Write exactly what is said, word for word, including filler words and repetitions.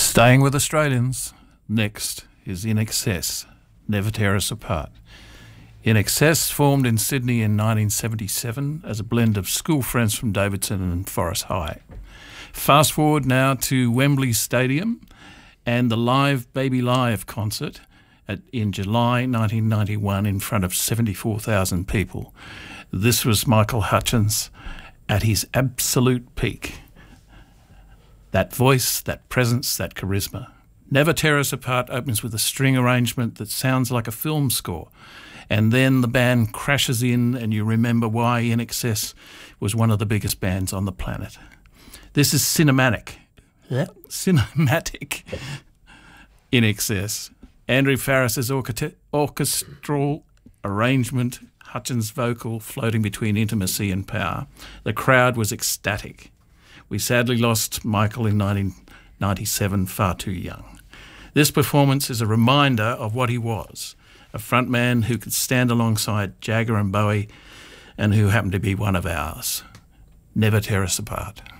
Staying with Australians, next is I N X S, Never Tear Us Apart. I N X S formed in Sydney in nineteen seventy-seven as a blend of school friends from Davidson and Forest High. Fast forward now to Wembley Stadium and the live Baby Live concert at, in July nineteen ninety-one in front of seventy-four thousand people. This was Michael Hutchence at his absolute peak. That voice, that presence, that charisma. Never Tear Us Apart opens with a string arrangement that sounds like a film score. And then the band crashes in and you remember why I N X S was one of the biggest bands on the planet. This is cinematic. Yeah. Cinematic I N X S. Andrew Farris's orchestra- orchestral arrangement, Hutchence' vocal floating between intimacy and power. The crowd was ecstatic. We sadly lost Michael in nineteen ninety-seven, far too young. This performance is a reminder of what he was, a frontman who could stand alongside Jagger and Bowie and who happened to be one of ours. Never Tear Us Apart.